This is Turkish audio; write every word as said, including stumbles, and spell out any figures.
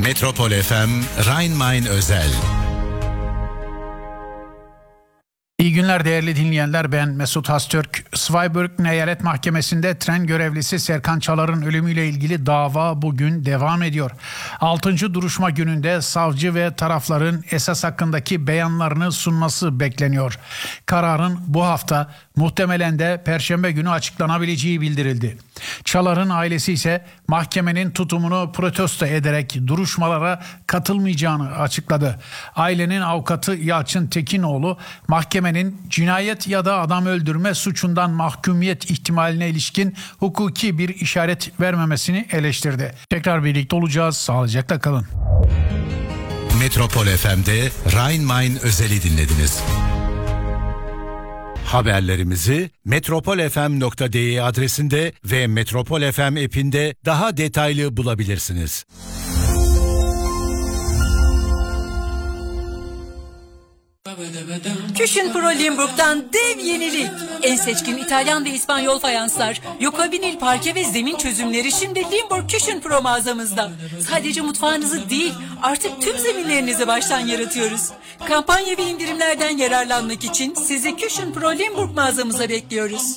Metropol F M Rhein-Main özel. İyi günler değerli dinleyenler, ben Mesut Hastürk. Zweibrück Eyalet Mahkemesi'nde tren görevlisi Serkan Çalar'ın ölümüyle ilgili dava bugün devam ediyor. altıncı duruşma gününde savcı ve tarafların esas hakkındaki beyanlarını sunması bekleniyor. Kararın bu hafta, muhtemelen de Perşembe günü açıklanabileceği bildirildi. Çalar'ın ailesi ise mahkemenin tutumunu protesto ederek duruşmalara katılmayacağını açıkladı. Ailenin avukatı Yalçın Tekinoğlu, mahkemenin cinayet ya da adam öldürme suçundan mahkumiyet ihtimaline ilişkin hukuki bir işaret vermemesini eleştirdi. Tekrar birlikte olacağız. Sağlıcakla kalın. Metropol F M'de Rhein-Main özeli dinlediniz. Haberlerimizi metropol f m nokta d e adresinde ve Metropol F M app'inde daha detaylı bulabilirsiniz. Küchenpro Limburg'dan dev yenilik. En seçkin İtalyan ve İspanyol fayanslar, yoka vinil parke ve zemin çözümleri şimdi Limburg Küchenpro mağazamızda. Sadece mutfağınızı değil, artık tüm zeminlerinizi baştan yaratıyoruz. Kampanya ve indirimlerden yararlanmak için sizi Küchenpro Limburg mağazamıza bekliyoruz.